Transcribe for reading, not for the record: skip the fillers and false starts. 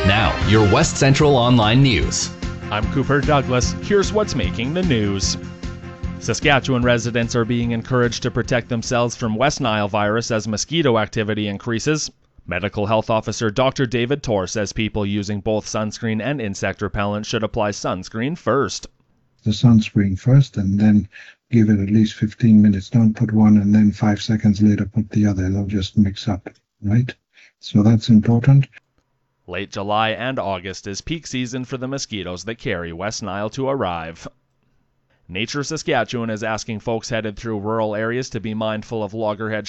Now, your West Central Online News. I'm Cooper Douglas. Here's what's making the news. Saskatchewan residents are being encouraged to protect themselves from West Nile virus as mosquito activity increases. Medical Health Officer Dr. David Torr says people using both sunscreen and insect repellent should apply sunscreen first. The sunscreen first and then give it at least 15 minutes. Don't put one and then 5 seconds later put the other. They'll just mix up, right? So that's important. Late July and August is peak season for the mosquitoes that carry West Nile to arrive. Nature Saskatchewan is asking folks headed through rural areas to be mindful of loggerhead